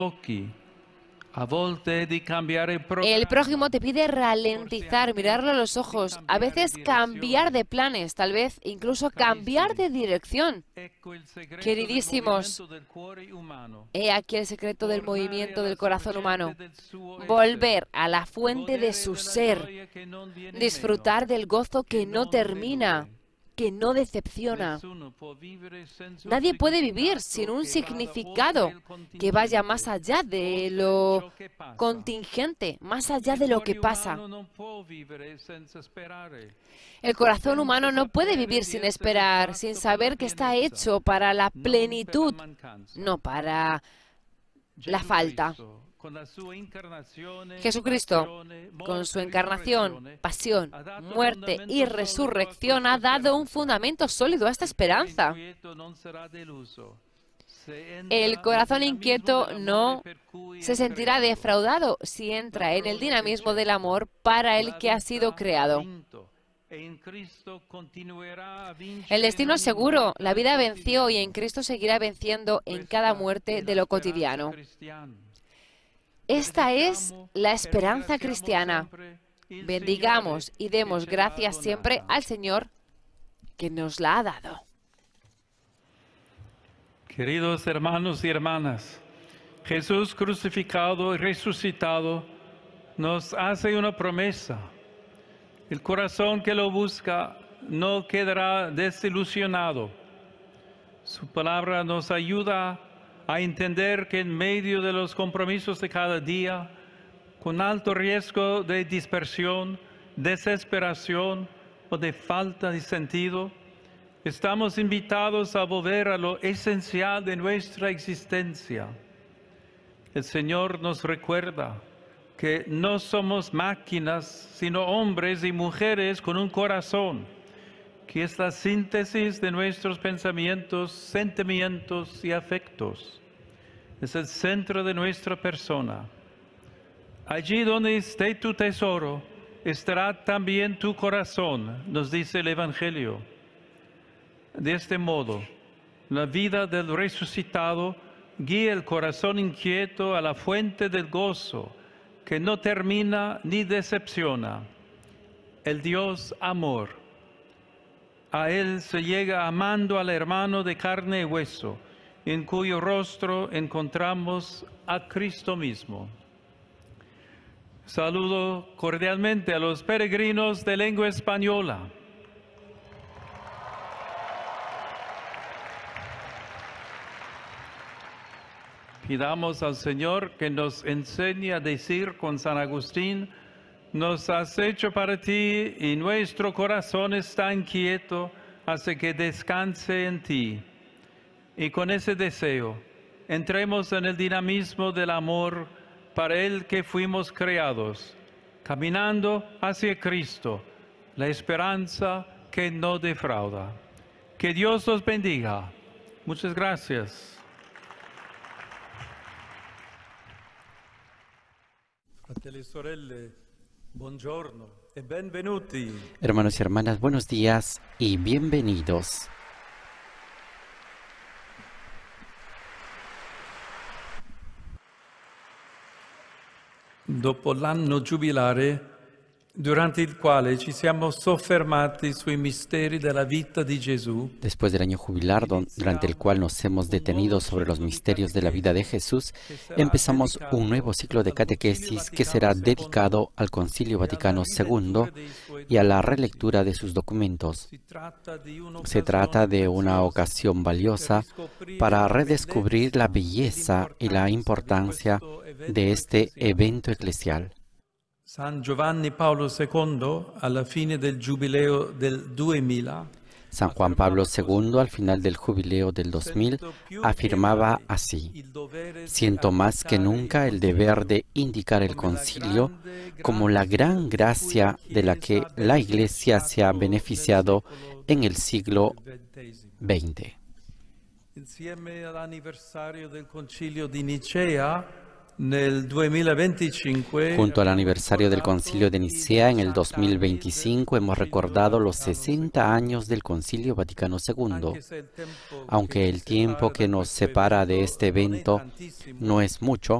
El prójimo te pide ralentizar, mirarlo a los ojos, a veces cambiar de planes, tal vez incluso cambiar de dirección. Queridísimos, he aquí el secreto del movimiento del corazón humano. Volver a la fuente de su ser, disfrutar del gozo que no termina, que no decepciona. Nadie puede vivir sin un significado que vaya más allá de lo contingente, más allá de lo que pasa. El corazón humano no puede vivir sin esperar, sin saber que está hecho para la plenitud, no para la falta. Jesucristo, con su encarnación, pasión, muerte y resurrección, ha dado un fundamento sólido a esta esperanza. El corazón inquieto no se sentirá defraudado si entra en el dinamismo del amor para el que ha sido creado. El destino es seguro, la vida venció y en Cristo seguirá venciendo en cada muerte de lo cotidiano. Esta es la esperanza cristiana. Bendigamos y demos gracias siempre al Señor que nos la ha dado. Queridos hermanos y hermanas, Jesús crucificado y resucitado nos hace una promesa. El corazón que lo busca no quedará desilusionado. Su palabra nos ayuda a entender que en medio de los compromisos de cada día, con alto riesgo de dispersión, desesperación o de falta de sentido, estamos invitados a volver a lo esencial de nuestra existencia. El Señor nos recuerda que no somos máquinas, sino hombres y mujeres con un corazón, que es la síntesis de nuestros pensamientos, sentimientos y afectos. Es el centro de nuestra persona. Allí donde esté tu tesoro, estará también tu corazón, nos dice el Evangelio. De este modo, la vida del resucitado guía el corazón inquieto a la fuente del gozo, que no termina ni decepciona, el Dios amor. A Él se llega amando al hermano de carne y hueso, en cuyo rostro encontramos a Cristo mismo. Saludo cordialmente a los peregrinos de lengua española. Pidamos al Señor que nos enseñe a decir con San Agustín: nos has hecho para ti y nuestro corazón está inquieto, hace que descanse en ti. Y con ese deseo, entremos en el dinamismo del amor para el que fuimos creados, caminando hacia Cristo, la esperanza que no defrauda. Que Dios los bendiga. Muchas gracias. Fratelli e sorelle, buongiorno e benvenuti. Hermanos y hermanas, buenos días y bienvenidos. Dopo l'anno giubilare, durante il quale ci siamo soffermati sui misteri della vita di Gesù, Después del año jubilar, durante el cual nos hemos detenido sobre los misterios de la vida de Jesús, empezamos un nuevo ciclo de catequesis que será dedicado al Concilio Vaticano II y a la relectura de sus documentos. Se trata de una ocasión valiosa para redescubrir la belleza y la importancia de este evento eclesial. San Giovanni Paolo II, alla fine del Giubileo del 2000, San Juan Pablo II, al final del jubileo del 2000, afirmaba así: siento más que nunca el deber de indicar el concilio como la gran gracia de la que la Iglesia se ha beneficiado en el siglo XX. Insieme all'anniversario del Concilio di Nicea, Junto al aniversario del Concilio de Nicea en el 2025 hemos recordado los 60 años del Concilio Vaticano II. Aunque el tiempo que nos separa de este evento no es mucho,